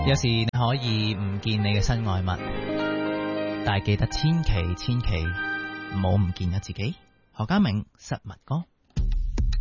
有時你可以唔見你嘅身外物，但係記得千祈唔好唔見咗自己。何家銘失物歌。